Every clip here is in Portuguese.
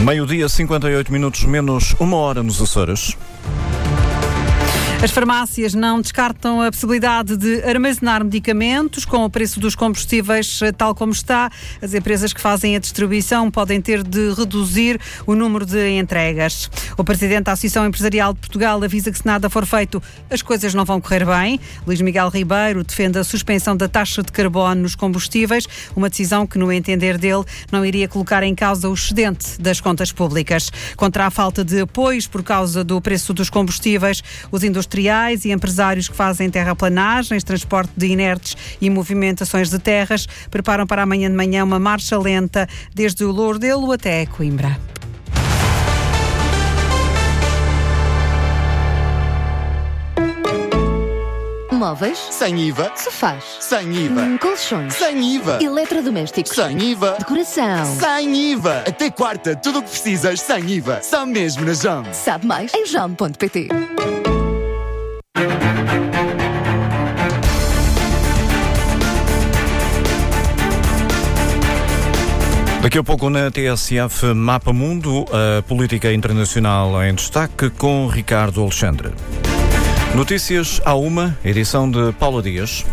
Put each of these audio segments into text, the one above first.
Meio-dia, 58 minutos, menos uma hora nos Açores. As farmácias não descartam a possibilidade de armazenar medicamentos com o preço dos combustíveis tal como está. As empresas que fazem a distribuição podem ter de reduzir o número de entregas. O presidente da Associação Empresarial de Portugal avisa que se nada for feito, as coisas não vão correr bem. Luís Miguel Ribeiro defende a suspensão da taxa de carbono nos combustíveis, uma decisão que, no entender dele, não iria colocar em causa o excedente das contas públicas. Contra a falta de apoios por causa do preço dos combustíveis, os industriais e empresários que fazem terraplanagens, transporte de inertes e movimentações de terras preparam para amanhã de manhã uma marcha lenta desde o Lourdelo até Coimbra. Móveis? Sem IVA. Sofás? Sem IVA. Colchões? Sem IVA. Eletrodomésticos? Sem IVA. Decoração? Sem IVA. Até quarta, tudo o que precisas sem IVA. Só mesmo na JOM. Sabe mais em jom.pt. Daqui a pouco na TSF Mapa Mundo, a política internacional em destaque com Ricardo Alexandre. Notícias à uma, edição de Paula Dias.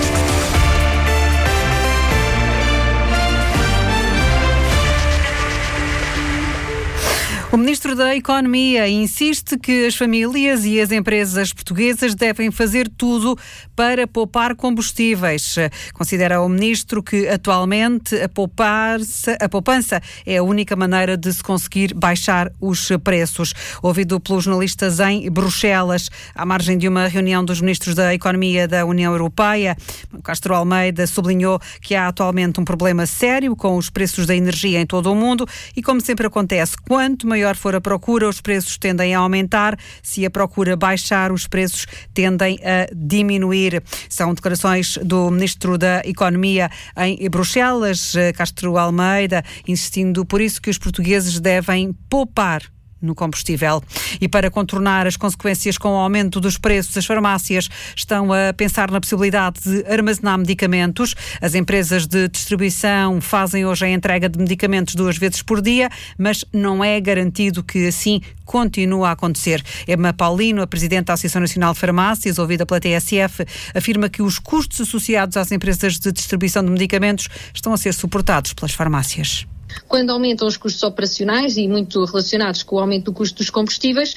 O Ministro da Economia insiste que as famílias e as empresas portuguesas devem fazer tudo para poupar combustíveis. Considera o Ministro que atualmente a poupança é a única maneira de se conseguir baixar os preços. Ouvido pelos jornalistas em Bruxelas, à margem de uma reunião dos Ministros da Economia da União Europeia, Castro Almeida sublinhou que há atualmente um problema sério com os preços da energia em todo o mundo e, como sempre acontece, quanto maior for a procura, os preços tendem a aumentar. Se a procura baixar, os preços tendem a diminuir. São declarações do Ministro da Economia em Bruxelas, Castro Almeida, insistindo por isso que os portugueses devem poupar no combustível. E para contornar as consequências com o aumento dos preços, as farmácias estão a pensar na possibilidade de armazenar medicamentos. As empresas de distribuição fazem hoje a entrega de medicamentos 2 vezes por dia, mas não é garantido que assim continue a acontecer. Emma Paulino, a Presidente da Associação Nacional de Farmácias, ouvida pela TSF, afirma que os custos associados às empresas de distribuição de medicamentos estão a ser suportados pelas farmácias. Quando aumentam os custos operacionais e muito relacionados com o aumento do custo dos combustíveis,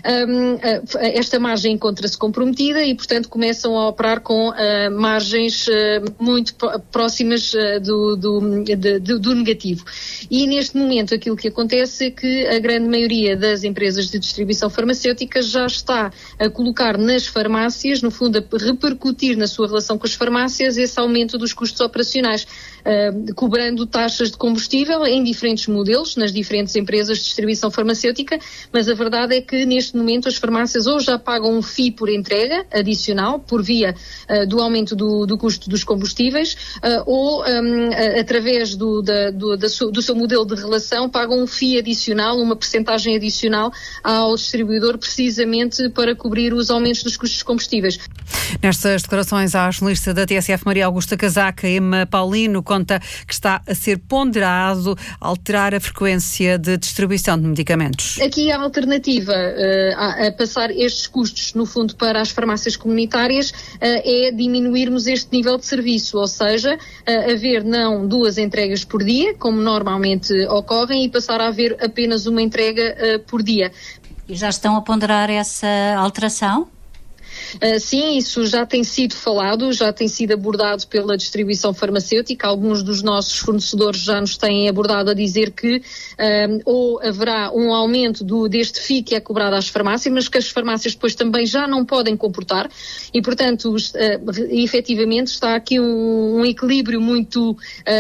esta margem encontra-se comprometida e, portanto, começam a operar com margens muito próximas do negativo. E, neste momento, aquilo que acontece é que a grande maioria das empresas de distribuição farmacêutica já está a colocar nas farmácias, no fundo, a repercutir na sua relação com as farmácias esse aumento dos custos operacionais, cobrando taxas de combustível em diferentes modelos, nas diferentes empresas de distribuição farmacêutica, mas a verdade é que neste momento as farmácias ou já pagam um FII por entrega adicional, por via do aumento do custo dos combustíveis, ou através do seu modelo de relação pagam um FII adicional, uma percentagem adicional ao distribuidor, precisamente para cobrir os aumentos dos custos dos combustíveis. Nestas declarações à jornalista da TSF Maria Augusta Casaca, Emma Paulino conta que está a ser ponderado alterar a frequência de distribuição de medicamentos. Aqui a alternativa a passar estes custos, no fundo, para as farmácias comunitárias é diminuirmos este nível de serviço, ou seja, haver não 2 entregas por dia, como normalmente ocorrem, e passar a haver apenas uma entrega por dia. E já estão a ponderar essa alteração? Sim, isso já tem sido falado, já tem sido abordado pela distribuição farmacêutica. Alguns dos nossos fornecedores já nos têm abordado a dizer que ou haverá um aumento deste FII que é cobrado às farmácias, mas que as farmácias depois também já não podem comportar e, portanto, efetivamente está aqui um equilíbrio muito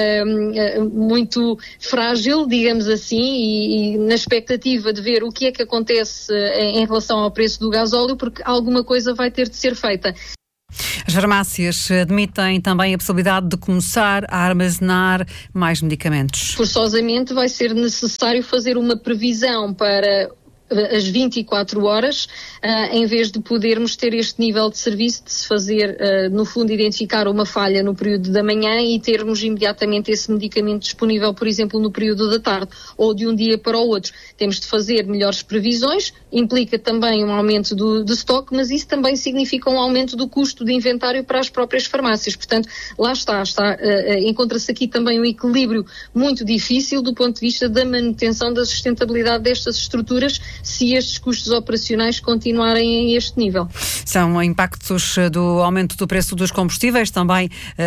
frágil, digamos assim, e na expectativa de ver o que é que acontece em relação ao preço do gasóleo, porque alguma coisa vai ter de ser feita. As farmácias admitem também a possibilidade de começar a armazenar mais medicamentos. Forçosamente vai ser necessário fazer uma previsão para as 24 horas, em vez de podermos ter este nível de serviço, de se fazer, no fundo, identificar uma falha no período da manhã e termos imediatamente esse medicamento disponível, por exemplo, no período da tarde, ou de um dia para o outro. Temos de fazer melhores previsões, implica também um aumento do estoque, mas isso também significa um aumento do custo de inventário para as próprias farmácias. Portanto, lá está encontra-se aqui também um equilíbrio muito difícil do ponto de vista da manutenção da sustentabilidade destas estruturas, se estes custos operacionais continuarem a este nível. São impactos do aumento do preço dos combustíveis, também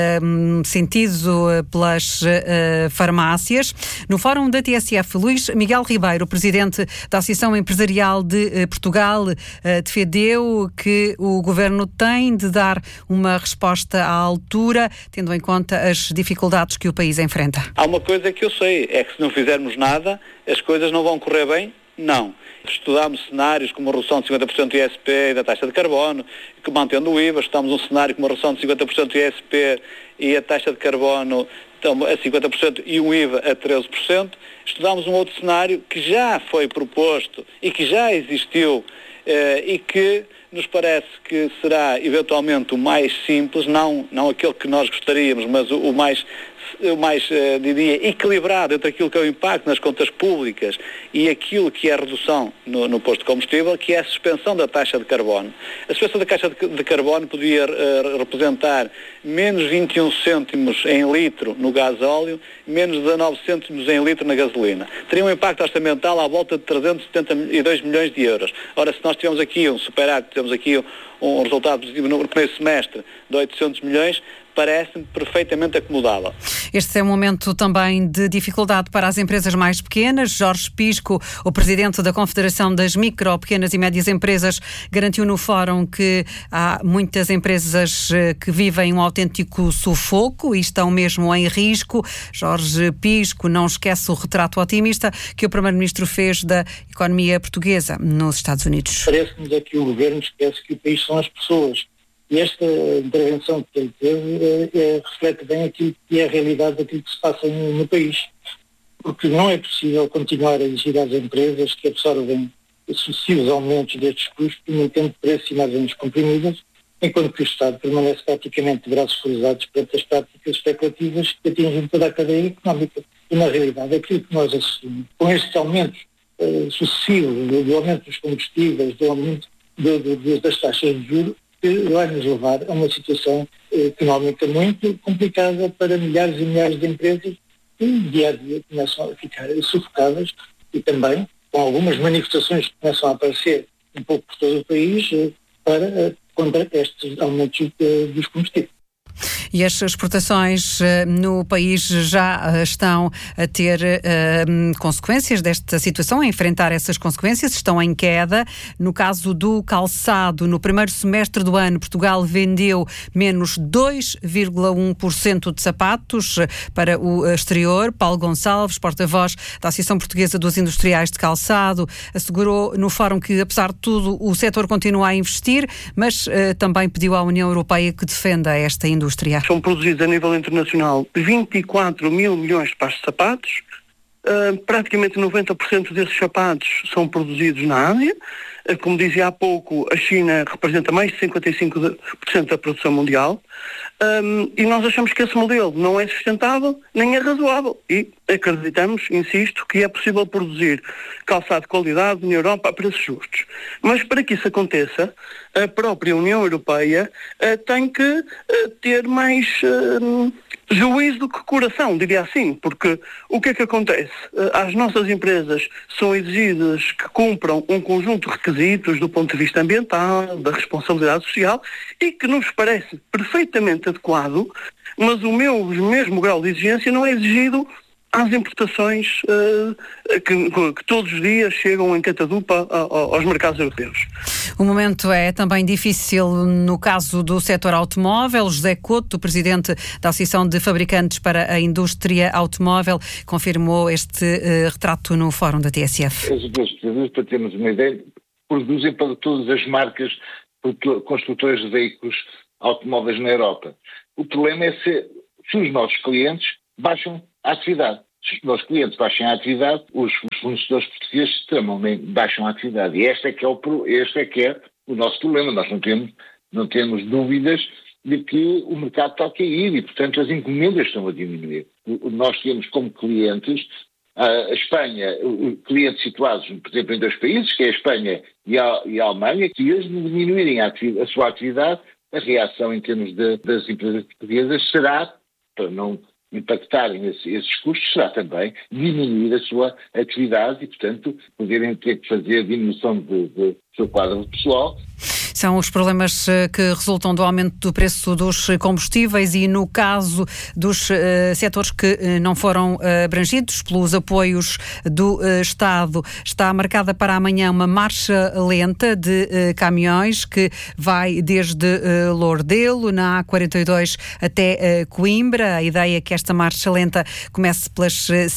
sentido pelas farmácias. No Fórum da TSF, Luís Miguel Ribeiro, presidente da Associação Empresarial de Portugal, defendeu que o Governo tem de dar uma resposta à altura, tendo em conta as dificuldades que o país enfrenta. Há uma coisa que eu sei, é que se não fizermos nada, as coisas não vão correr bem? Não. Estudámos cenários como a redução de 50% do ISP e da taxa de carbono, que mantendo o IVA, estudámos um cenário como a redução de 50% do ISP e a taxa de carbono a 50% e um IVA a 13%. Estudámos um outro cenário que já foi proposto e que já existiu e que nos parece que será eventualmente o mais simples, não aquele que nós gostaríamos, mas o mais diria, equilibrado entre aquilo que é o impacto nas contas públicas e aquilo que é a redução no posto de combustível, que é a suspensão da taxa de carbono. A suspensão da taxa de carbono podia representar menos 21 cêntimos em litro no gasóleo, menos 19 cêntimos em litro na gasolina. Teria um impacto orçamental à volta de 372 milhões de euros. Ora, se nós tivermos aqui um superávit, temos aqui um resultado positivo no primeiro semestre de 800 milhões, parece-me perfeitamente acomodável. Este é um momento também de dificuldade para as empresas mais pequenas. Jorge Pisco, o presidente da Confederação das Micro, Pequenas e Médias Empresas, garantiu no fórum que há muitas empresas que vivem um autêntico sufoco e estão mesmo em risco. Jorge Pisco não esquece o retrato otimista que o primeiro-ministro fez da economia portuguesa nos Estados Unidos. Parece-nos é que o governo esquece que o país são as pessoas. E esta intervenção que ele teve reflete bem aquilo que é a realidade daquilo que se passa no país. Porque não é possível continuar a exigir às empresas que absorvem sucessivos aumentos destes custos, mantendo preços e margens comprimidas, enquanto que o Estado permanece praticamente de braços cruzados perante as práticas especulativas que atingem toda a cadeia económica. E, na realidade, aquilo que nós assistimos com estes aumentos sucessivos, do aumento dos combustíveis, do aumento das taxas de juros, que vai nos levar a uma situação económica muito complicada para milhares e milhares de empresas que dia a dia começam a ficar sufocadas e também com algumas manifestações que começam a aparecer um pouco por todo o país contra estes aumentos dos combustíveis. E as exportações no país já estão a ter consequências desta situação, a enfrentar essas consequências, estão em queda. No caso do calçado, no primeiro semestre do ano, Portugal vendeu menos 2,1% de sapatos para o exterior. Paulo Gonçalves, porta-voz da Associação Portuguesa dos Industriais de Calçado, assegurou no fórum que, apesar de tudo, o setor continua a investir, mas também pediu à União Europeia que defenda esta indústria. São produzidos a nível internacional 24 mil milhões de pares de sapatos, praticamente 90% desses sapatos são produzidos na Ásia. Como dizia há pouco, a China representa mais de 55% da produção mundial, e nós achamos que esse modelo não é sustentável nem é razoável e acreditamos, insisto, que é possível produzir calçado de qualidade na Europa a preços justos. Mas para que isso aconteça, a própria União Europeia tem que ter mais juízo do que coração, diria assim, porque o que é que acontece? As nossas empresas são exigidas que cumpram um conjunto de requisitos do ponto de vista ambiental, da responsabilidade social, e que nos parece perfeitamente adequado, mas o mesmo grau de exigência não é exigido às importações que todos os dias chegam em catadupa aos mercados europeus. O momento é também difícil no caso do setor automóvel. José Couto, presidente da Associação de Fabricantes para a Indústria Automóvel, confirmou este retrato no fórum da TSF. As empresas, para termos uma ideia, produzem para todas as marcas construtoras de veículos automóveis na Europa. O problema é se os nossos clientes baixam a atividade. Se os nossos clientes baixem a atividade, os fornecedores portugueses também baixam a atividade. E este é que é o nosso problema. Nós não temos dúvidas de que o mercado está a cair e, portanto, as encomendas estão a diminuir. Nós temos como clientes a Espanha, clientes situados, por exemplo, em 2 países, que é a Espanha e a Alemanha, que eles diminuírem a sua atividade, a reação em termos das empresas portuguesas será, para não impactarem esses custos, será também diminuir a sua atividade e, portanto, poderem ter que fazer a diminuição do seu quadro de pessoal. São os problemas que resultam do aumento do preço dos combustíveis e, no caso dos setores que não foram abrangidos pelos apoios do Estado, está marcada para amanhã uma marcha lenta de caminhões que vai desde Lourdelo, na A42, até Coimbra. A ideia é que esta marcha lenta comece pelas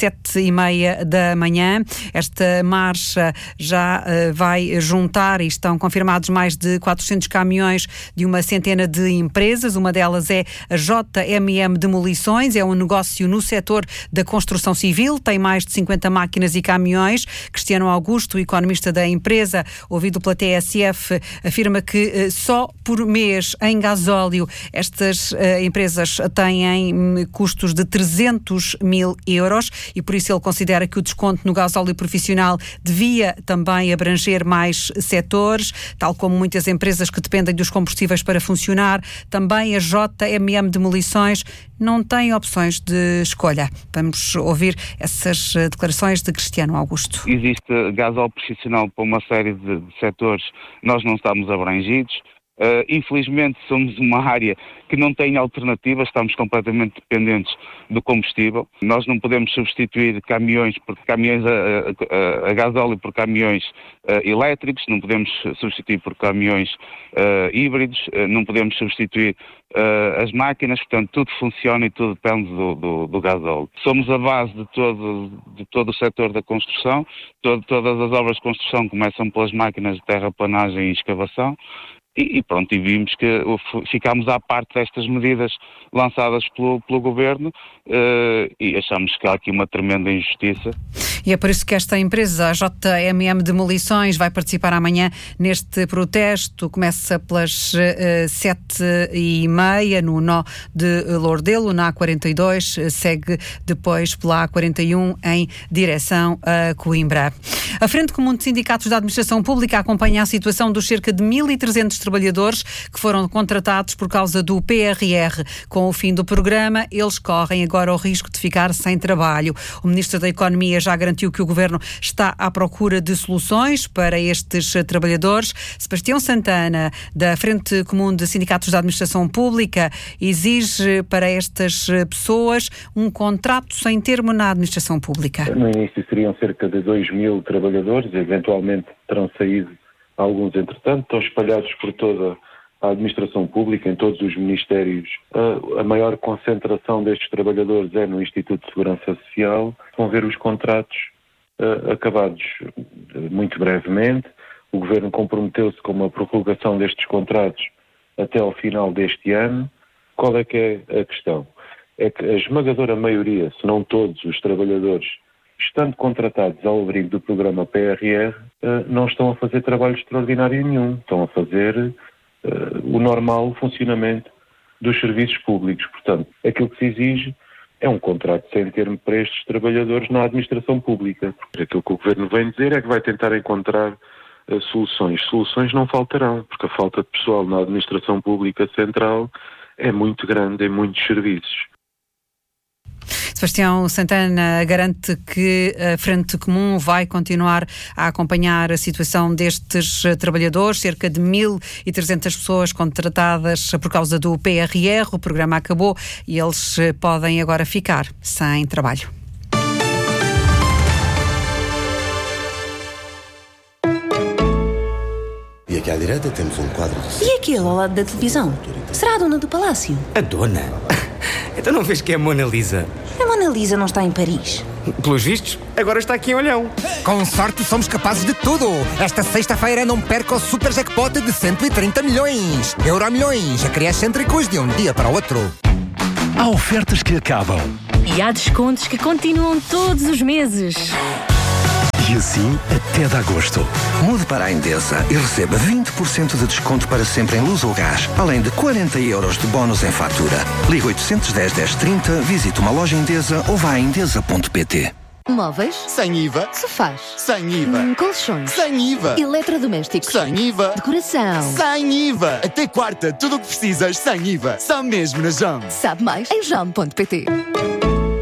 7h30 da manhã. Esta marcha já vai juntar, e estão confirmados, mais de 400 caminhões de uma centena de empresas. Uma delas é a JMM Demolições, é um negócio no setor da construção civil, tem mais de 50 máquinas e caminhões. Cristiano Augusto, economista da empresa, ouvido pela TSF, afirma que só por mês em gasóleo estas empresas têm custos de 300 mil euros e por isso ele considera que o desconto no gasóleo profissional devia também abranger mais setores, tal como muitas empresas que dependem dos combustíveis para funcionar. Também a JMM Demolições não tem opções de escolha. Vamos ouvir essas declarações de Cristiano Augusto. Existe gasóleo profissional para uma série de setores, nós não estamos abrangidos. Infelizmente somos uma área que não tem alternativas, estamos completamente dependentes do combustível. Nós não podemos substituir caminhões a gasóleo por caminhões elétricos, não podemos substituir por caminhões híbridos, não podemos substituir as máquinas, portanto tudo funciona e tudo depende do gasóleo. Somos a base de todo o setor da construção, todas as obras de construção começam pelas máquinas de terraplanagem e escavação. E pronto, e vimos que ficámos à parte destas medidas lançadas pelo Governo e achamos que há aqui uma tremenda injustiça. E é por isso que esta empresa, a JMM Demolições, vai participar amanhã neste protesto. Começa pelas 7h30 no nó de Lourdelo, na A42, segue depois pela A41 em direção a Coimbra. A Frente Comum de Sindicatos da Administração Pública acompanha a situação dos cerca de 1.300 trabalhadores que foram contratados por causa do PRR. Com o fim do programa, eles correm agora o risco de ficar sem trabalho. O Ministro da Economia já garantiu que o Governo está à procura de soluções para estes trabalhadores. Sebastião Santana, da Frente Comum de Sindicatos da Administração Pública, exige para estas pessoas um contrato sem termo na administração pública. No início seriam cerca de 2.000 trabalhadores, eventualmente terão saído alguns, entretanto, estão espalhados por toda a administração pública, em todos os ministérios. A maior concentração destes trabalhadores é no Instituto de Segurança Social. Vão ver os contratos acabados muito brevemente. O Governo comprometeu-se com uma prorrogação destes contratos até ao final deste ano. Qual é que é a questão? É que a esmagadora maioria, se não todos os trabalhadores, estando contratados ao abrigo do programa PRR, não estão a fazer trabalho extraordinário nenhum. Estão a fazer o normal funcionamento dos serviços públicos. Portanto, aquilo que se exige é um contrato sem termo para estes trabalhadores na administração pública. Aquilo que o Governo vem dizer é que vai tentar encontrar soluções. Soluções não faltarão, porque a falta de pessoal na administração pública central é muito grande em muitos serviços. Sebastião Santana garante que a Frente Comum vai continuar a acompanhar a situação destes trabalhadores, cerca de 1.300 pessoas contratadas por causa do PRR. O programa acabou e eles podem agora ficar sem trabalho. E aqui à direita temos um quadro de... E aquele ao lado da televisão? Será a dona do palácio? A dona? Então não vês que é a Mona Lisa? A Mona Lisa não está em Paris. Pelos vistos, agora está aqui em Olhão. Com sorte somos capazes de tudo. Esta sexta-feira não perca o super jackpot de 130 milhões. Euromilhões, a criar excêntricos de um dia para o outro. Há ofertas que acabam E há descontos que continuam todos os meses. E assim até de agosto. Mude para a Endesa e receba 20% de desconto para sempre em luz ou gás, além de 40 € de bónus em fatura. Ligue 810 1030, visite uma loja Endesa ou vá a endesa.pt. Móveis? Sem IVA. Sofás? Sem IVA. Colchões? Sem IVA. Eletrodomésticos? Sem IVA. Decoração? Sem IVA. Até quarta, tudo o que precisas sem IVA. Só mesmo na JAM. Sabe mais em jam.pt.